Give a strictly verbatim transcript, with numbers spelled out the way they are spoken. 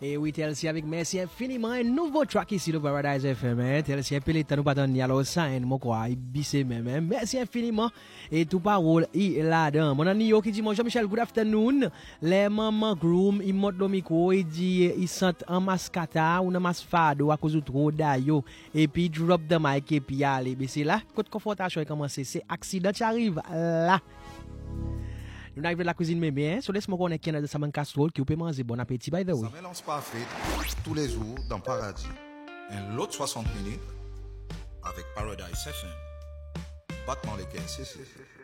Et oui, tel si avec merci infiniment. Un nouveau track ici, le Paradise F M. Tel si un peu les temps, nous pas y alors ça, mon quoi, il bisse même. Merci infiniment. Et tout parole, il là-dedans. Mon ami qui dit, mon Jean-Michel, good afternoon. Les mamans groom, ils montent le micro, il dit, ils sentent un mascata ou un masfado à cause de trop d'ayo. Et puis, drop the mic et puis aller. Mais c'est là, quand confrontation commence, c'est accident qui arrive là. Nous arrivons de la cuisine mais bien, so laisse-moi connaître qu'il y a de sa manque casserole qui peut manger. Bon appétit, by the way. Ça mélange parfait tous les jours dans Paradis. Un lot soixante minutes avec Paradise F M. Battement les caisses.